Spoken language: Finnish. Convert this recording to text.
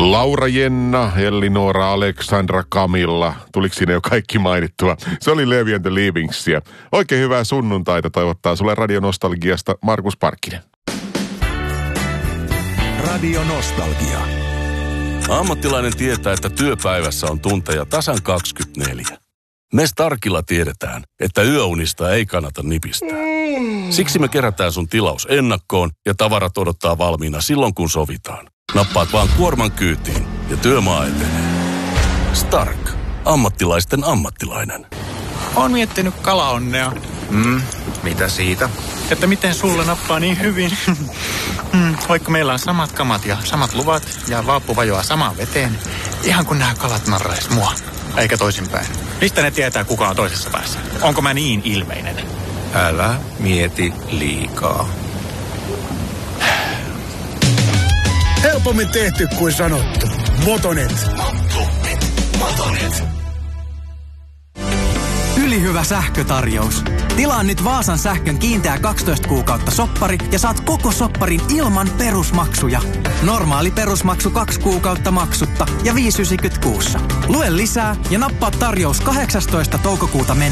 Laura Jenna, Elinora, Aleksandra, Camilla. Tuliko siinä jo kaikki mainittua? Se oli Levi and the Leavingsia. Oikein hyvää sunnuntaita toivottaa sulle Radio Nostalgiasta Markus Parkkinen. Radio Nostalgia. Ammattilainen tietää, että työpäivässä on tunteja tasan 24. Me Starkilla tiedetään, että yöunista ei kannata nipistää. Siksi me kerätään sun tilaus ennakkoon ja tavarat odottaa valmiina silloin, kun sovitaan. Nappaat vaan kuorman kyytiin ja työmaa etenee. Stark. Ammattilaisten ammattilainen. Oon miettinyt kalaonnea. Mitä siitä? Että miten sulla nappaa niin hyvin. Vaikka meillä on samat kamat ja samat luvat ja vaappu vajoaa samaan veteen. Ihan kun nämä kalat narrais mua. Eikä toisinpäin. Mistä ne tietää, kuka on toisessa päässä? Onko mä niin ilmeinen? Älä mieti liikaa. Helpommin tehty kuin sanottu. Motonet. Ylihyvä sähkötarjous. Tilaa nyt Vaasan sähkön kiinteä 12 kuukautta soppari ja saat koko sopparin ilman perusmaksuja. Normaali perusmaksu 2 kuukautta maksutta ja 5,90 kuussa. Lue lisää ja nappaa tarjous 18. toukokuuta mennessä.